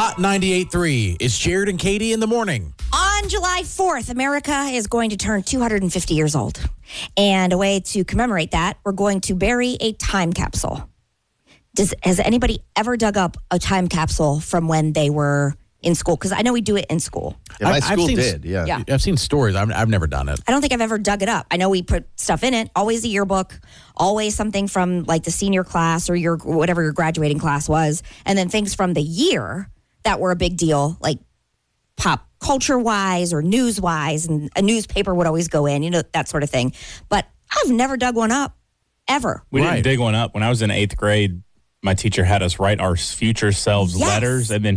Hot 98.3. It's Jared and Katie in the morning. On July 4th, America is going to turn 250 years old. And a way to commemorate that, we're going to bury a time capsule. Has anybody ever dug up a time capsule from when they were in school? Because I know we do it in school. Yeah, my I've school seen- did, yeah. I've seen stories. I've never done it. I don't think I've ever dug it up. I know we put stuff in it, always the yearbook, always something from like the senior class or your whatever your graduating class was, and then things from the year that were a big deal, like pop culture-wise or news-wise, and a newspaper would always go in, that sort of thing. But I've never dug one up, ever. We didn't dig one up. When I was in 8th grade, my teacher had us write our future selves letters, and then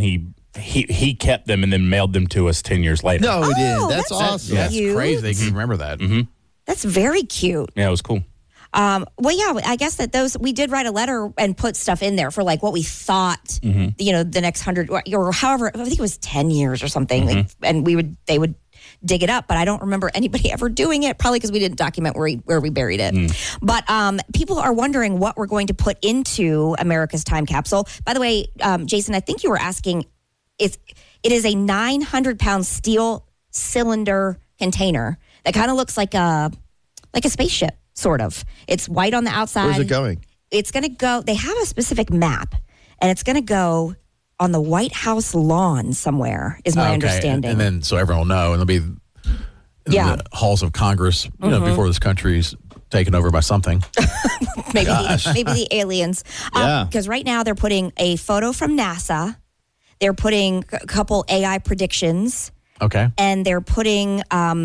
he kept them and then mailed them to us 10 years later. No, we didn't. That's that's awesome. That's Cute. crazy. They can remember that. That's very cute. Yeah, it was cool. Well, yeah, I guess that we did write a letter and put stuff in there for like what we thought, the next 100 or however, I think it was 10 years or something. Like, and they would dig it up, but I don't remember anybody ever doing it, probably because we didn't document where we buried it. But people are wondering what we're going to put into America's time capsule. By the way, Jason, I think you were asking, it is a 900-pound steel cylinder container that kind of looks like a spaceship, sort of. It's white on the outside. Where's it going? It's going to go, they have a specific map, and it's going to go on the White House lawn somewhere, is my understanding. And then so everyone will know, and it'll be in the halls of Congress, before this country's taken over by something. maybe the aliens. Yeah. Because right now they're putting a photo from NASA. They're putting a couple AI predictions. Okay. And they're putting,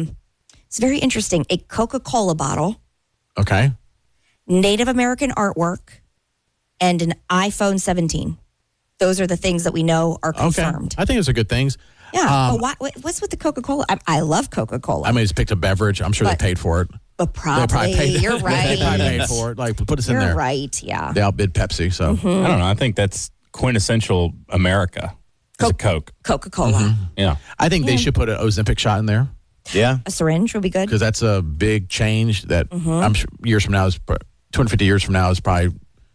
it's very interesting, a Coca-Cola bottle, Okay. Native American artwork, and an iPhone 17. Those are the things that we know are confirmed. I think those are good things. Yeah. But what's with the Coca-Cola? I love Coca-Cola. I mean, it's picked a beverage. I'm sure they paid for it. But probably, you're right. They probably paid for it. Like, put us in there. You're right, yeah. They outbid Pepsi, so. I don't know. I think that's quintessential America. Is a Coke. Coca-Cola. Yeah. I think they should put an Ozempic shot in there, Yeah. A syringe would be good. because that's a big change that I'm sure years from now, 250 years from now is probably,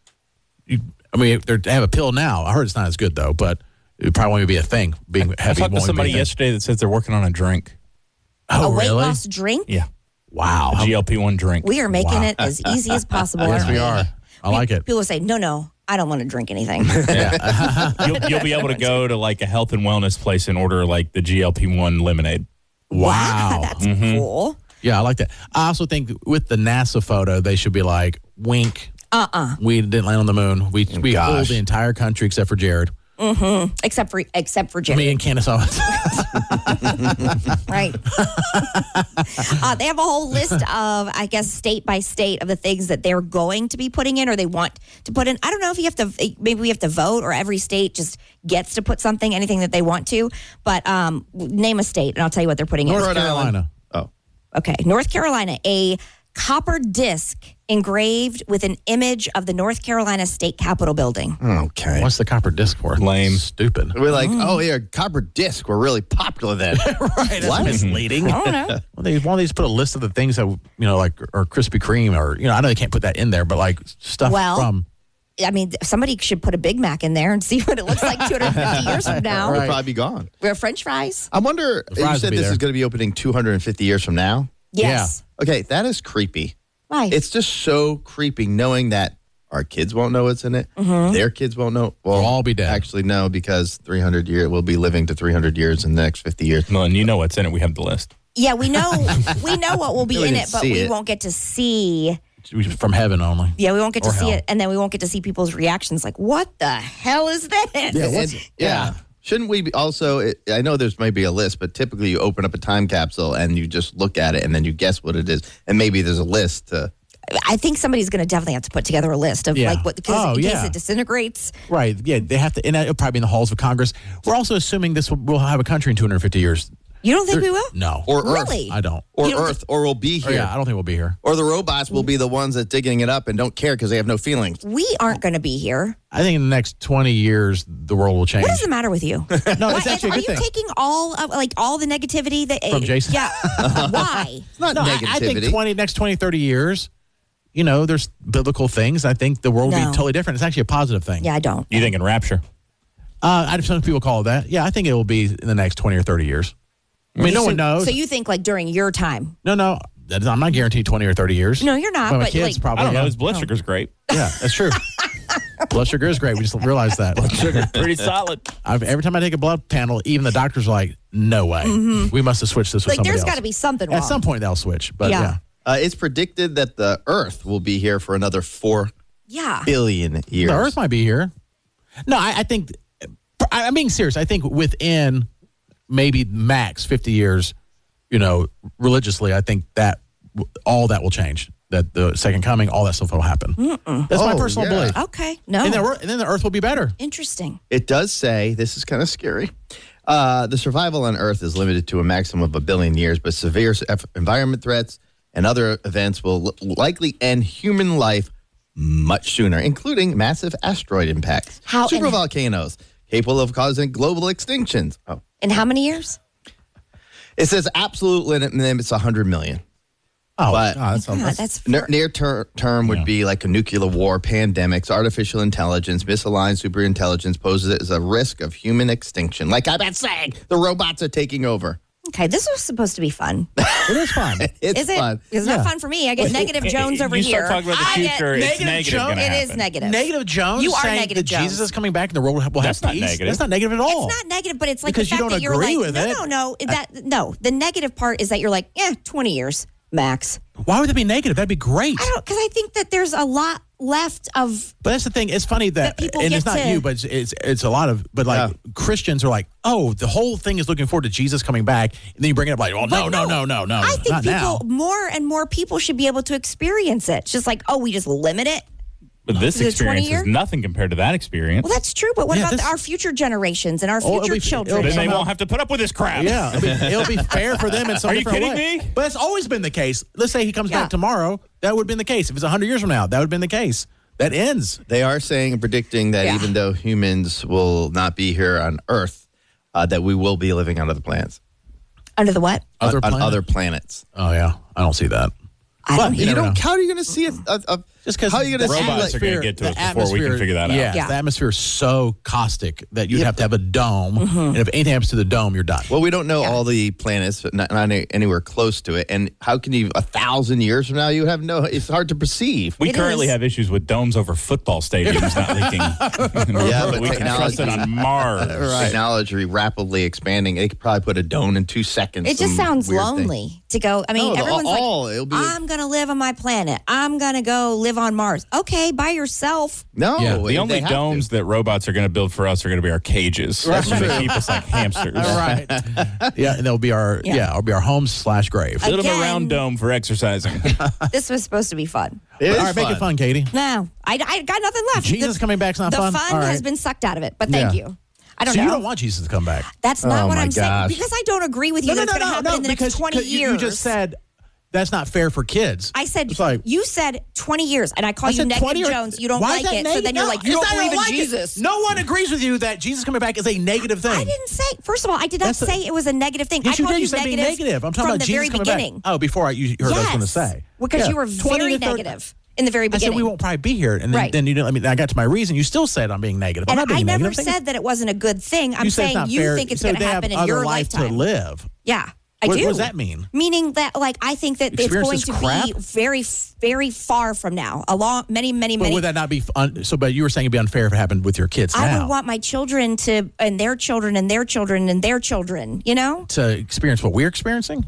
they have a pill now. I heard it's not as good, though, but it probably won't be a thing. Being I heavy talked to won't somebody be a thing. yesterday that says they're working on a drink. Oh, A weight really? loss drink? Yeah. Wow. A GLP-1 drink. We are making it as easy as possible. Yes, aren't we are. I like it. People say, no, I don't want to drink anything. You'll be able to go to like a health and wellness place and order like the GLP-1 lemonade. Wow. That's cool. Yeah, I like that. I also think with the NASA photo, they should be like, wink. We didn't land on the moon. We fooled Gosh. the entire country except for Jared. Except for Jared. Me and Candace Owens. Right. They have a whole list of, I guess, state by state of the things that they're going to be putting in or they want to put in. I don't know if you have to, maybe we have to vote or every state just gets to put something, anything that they want to. But name a state and I'll tell you what they're putting in. North Carolina. Oh. Okay. North Carolina, a copper disc engraved with an image of the North Carolina State Capitol building. Okay. What's the copper disc for? Lame. Stupid. We're like, oh, yeah, copper disc. We're really popular then. Right. That's misleading. I don't know. Well, why don't they just put a list of the things that, like, or Krispy Kreme or, I know they can't put that in there, but like stuff from. I mean, somebody should put a Big Mac in there and see what it looks like 250 years from now. We'll probably be gone. We're French fries. I wonder, fries you will said be this there. is going to be opening 250 years from now? Yes. Okay, that is creepy. Why? It's just so creepy knowing that our kids won't know what's in it. Their kids won't know. Well, We'll all be dead. Actually, no, because 300 years, we'll be living to 300 years in the next 50 years. Well, and you know what's in it. We have the list. Yeah, we know what will be We in didn't it, but see we it. won't get to see. From heaven only. Yeah, we won't get to Or see hell. it, and then we won't get to see people's reactions. Like, what the hell is this? Yeah. Shouldn't we be also, I know there's maybe a list, but typically you open up a time capsule and you just look at it and then you guess what it is. And maybe there's a list to. I think somebody's going to definitely have to put together a list of like what, because in case it disintegrates. Right. Yeah, they have to, and it'll probably be in the halls of Congress. We're also assuming we'll have a country in 250 years. You don't think we will? No. Or Really? Earth. I don't. Or You don't Earth. Or we'll be Oh, here. yeah, I don't think we'll be here. Or the robots will be the ones that digging it up and don't care because they have no feelings. We aren't going to be here. I think in the next 20 years, the world will change. What is the matter with you? No, it's actually a are good you thing. taking all the negativity that From Jason? Yeah. Why? It's not No, I think negativity. next 20, 30 years, there's biblical things. I think the world will No. be totally different. It's actually a positive thing. Yeah, I don't. You thinking rapture? Some people call it that. Yeah, I think it will be in the next 20 or 30 years. I mean, no one knows. So you think like during your time? No. I'm not guaranteed 20 or 30 years. No, you're not. But my But kids like, probably. I don't know. His blood sugar's great. Yeah, that's true. Blood sugar is great. We just realized that. Blood sugar pretty solid. Every time I take a blood panel, even the doctors are like, "No way, we must have switched this with like somebody there's else." got to be something wrong. At some point, they'll switch. But yeah. It's predicted that the Earth will be here for another 4 billion years. The Earth might be here. No, I think. I'm being serious. I think within maybe max 50 years, religiously, I think that all that will change. That the second coming, all that stuff will happen. That's my personal belief. Okay, no. And then the Earth will be better. Interesting. It does say, this is kind of scary, the survival on Earth is limited to a maximum of 1 billion years, but severe environment threats and other events will likely end human life much sooner, including massive asteroid impacts, supervolcanoes, capable of causing global extinctions. Oh. In how many years? It says absolute limit, it's 100 million. Oh, but that's near term would be like a nuclear war, pandemics, artificial intelligence, misaligned superintelligence poses it as a risk of human extinction. Like I've been saying, the robots are taking over. Okay, this was supposed to be fun. It is fun. Is it? Fun. It's not fun for me. I get Negative Jones over you here. start talking about the future, it's negative Jones. It is negative. Negative Jones. You are saying Negative that Jones. Jesus is coming back and the world will have That's not peace. negative. That's not negative at all. It's not negative, but it's like Because the you fact don't that you're agree like, with it. no. The negative part is that you're like, 20 years max. Why would that be negative? That'd be great. Because I think that there's a lot left of. But that's the thing. It's funny that people and get it's not to- you, but it's a lot of. But like Christians are like, oh, the whole thing is looking forward to Jesus coming back, and then you bring it up like, well, no. I think not now. more and more people should be able to experience it. It's just like, we just limit it. But this Is it 20 experience year? is nothing compared to that experience. Well, that's true, but what Yeah, about this- our future generations and our Oh, it'll future be- children? it'll then they somehow- won't have to put up with this crap. Yeah, it'll be fair for them in some Are you different kidding way. me? But it's always been the case. Let's say he comes Yeah. back tomorrow. That would have been the case. If it's 100 years from now, that would have been the case. That ends. They are saying and predicting that even though humans will not be here on Earth, that we will be living on other planets. Under the what? On planet? other planets. Oh yeah, I don't see that. I don't You never don't. know. How are you going to see it? Just because how are you going to see robots are gonna get to us before we can figure that out. Yeah, the atmosphere is so caustic that you'd have to have a dome, and if anything happens to the dome, you're done. Well, we don't know all the planets, not anywhere close to it. And how can you, 1,000 years from now, you have it's hard to perceive. We It currently is. have issues with domes over football stadiums not leaking. Yeah, but we can trust it on Mars. Technology rapidly expanding. They could probably put a dome in 2 seconds. It just some sounds weird thing. lonely to go. I mean, No, everyone's it'll like, be I'm going to live on my planet. I'm going to go live on Mars. Okay, by yourself. no. Yeah. The only domes that robots are going to build for us are going to be our cages. That's when they keep us like hamsters. Right. Yeah, and that'll be our it'll be our home/grave. I- Build them a Again. round dome for exercising. This was supposed to be fun. It is All right, make it fun, Katie. No, I got nothing left. Jesus coming back's not the fun? fun All right. has been sucked out of it, but thank Yeah. you. I don't So know. you don't want Jesus to come back? That's not Oh what my I'm saying. gosh. Because I don't agree with you that it's going to happen in the next 20 years. You just said that's not fair for kids. I said, It's like, you said 20 years, and I call you said Negative 20 or- Jones. You don't Why like is that it, so negative? then you're No, like, you it's don't not believe in like it. Jesus. No one agrees with you that Jesus coming back is a negative thing. I didn't say, first of all, I did not That's say it was a negative thing. Yes, I you called did. you You said being negative. I'm talking from about the Jesus very coming beginning. back. Oh, before you heard what I was going to say. Because Yeah. you were 20 very to 30 negative in the very I beginning. said we won't probably be here, and Right. then you didn't let me. I got to my reason. You still said I'm being negative. I'm And not being I never negative. said that it wasn't a good thing. I'm You said it's saying not you fair. think it's So going to they have happen in other your life lifetime. to live. Yeah, I What do. does that mean? Meaning that, like, I think that it's Experience going is to crap? be very, very far from now. Many. But would that not be so? But you were saying it'd be unfair if it happened with your kids I now would want my children to, and their children, and their children, and their children. You know, to experience what we're experiencing.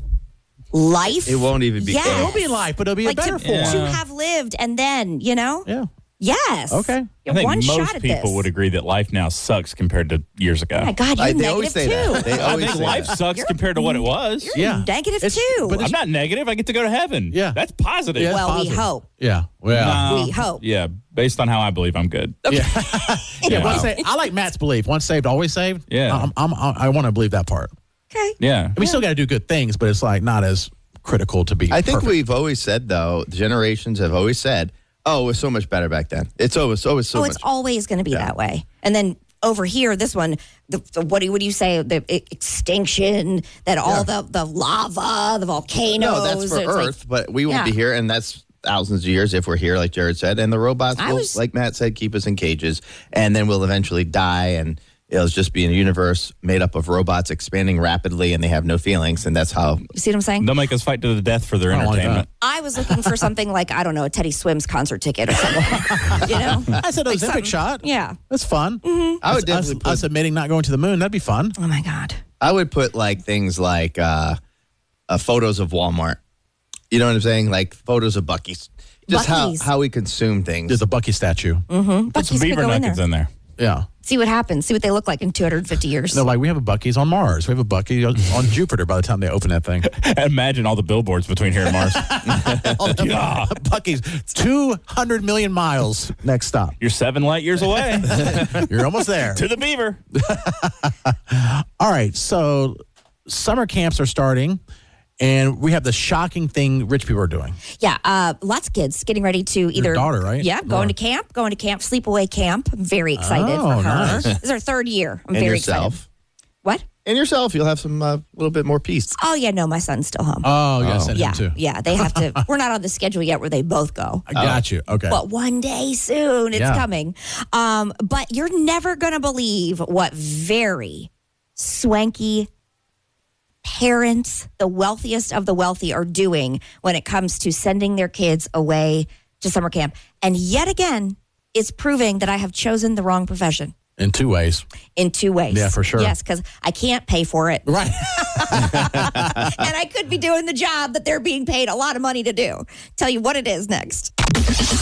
life. It won't even be Yes. close. It will be life, but it'll be like a better form. to have lived, and then Yeah. Yes. Okay. I think One shot most at people this. would agree that life now sucks compared to years ago. Oh my God, you're They always negative say too. that. They I always think say life that. sucks compared to what it was. You're Yeah. negative It's- too. but I'm not negative. I get to go to heaven. Yeah. That's positive. Yeah, it's Well, we positive. hope. Yeah. Well. No. We hope. Yeah, based on how I believe I'm good. Yeah. Yeah. Once I like Matt's belief. Once saved, always saved. Yeah. I want to believe that part. Okay. Yeah. We still got to do good things, but it's like not as critical to be. I think perfect. we've always said, though, generations have always said, oh, it was so much better back then. It's always so Oh, much. it's always going to be that way. And then over here, this one, the what do you say? The extinction, that all the lava, the volcanoes. No, that's for it's like- Earth, but we won't Yeah. be here, and that's thousands of years if we're here, like Jared said. And the robots will, like Matt said, keep us in cages, and then we'll eventually die, and it'll just be a universe made up of robots expanding rapidly, and they have no feelings, and that's how. You see what I'm saying? They'll make us fight to the death for their I don't like entertainment. I was looking for something like, I don't know, a Teddy Swims concert ticket or something. You know? I said Like Ozempic something- shot. Yeah. That's fun. I would us, definitely us admitting not going to the moon. That'd be fun. Oh my God. I would put like things like photos of Walmart. You know what I'm saying? Like photos of Buc-ee's. Just Buc-ee's. how we consume things. There's a Bucky statue. Put some Buc-ee's could beaver go in nuggets there. in there. Yeah. See what happens. See what they look like in 250 years. They're like, we have a Bucky's on Mars. We have a Bucky on Jupiter by the time they open that thing. Imagine all the billboards between here and Mars. Yeah. Bucky's 200 million miles. Next stop. You're 7 light years away You're almost there. to the beaver. All right. So summer camps are starting, and we have the shocking thing rich people are doing. Yeah, lots of kids getting ready to either daughter, right? Yeah, going to camp, sleepaway camp. I'm very excited Oh, for her. nice. This is her third year. I'm and very yourself. excited. What? And yourself, you'll have some little bit more peace. Oh yeah, no, my son's still home. Oh, yeah, send yeah, him too. yeah. They have to. We're not on the schedule yet where they both go. I got you. Okay. But one day soon, it's Yeah. coming. But you're never gonna believe what very swanky parents, the wealthiest of the wealthy, are doing when it comes to sending their kids away to summer camp. And yet again, it's proving that I have chosen the wrong profession In 2 ways. in 2 ways. Yeah, for sure. Yes, because I can't pay for it. Right. And I could be doing the job that they're being paid a lot of money to do. Tell you what it is next.